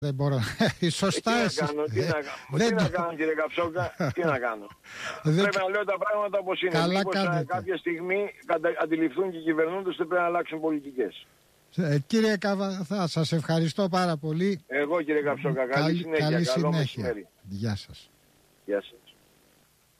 Δεν μπορώ. Σωστά εσύ. Τι να κάνω κύριε Καψόκα, τι να κάνω. Πρέπει να λέω τα πράγματα όπως είναι. Καλά μήπως κάποια στιγμή αντιληφθούν και οι κυβερνούντες ότι πρέπει να αλλάξουν πολιτικές. Κύριε Καβά, σας ευχαριστώ πάρα πολύ. Εγώ κύριε Καψόκα, καλή συνέχεια. Καλή Καλό συνέχεια. μεσημέρι. Γεια σας. Γεια σας.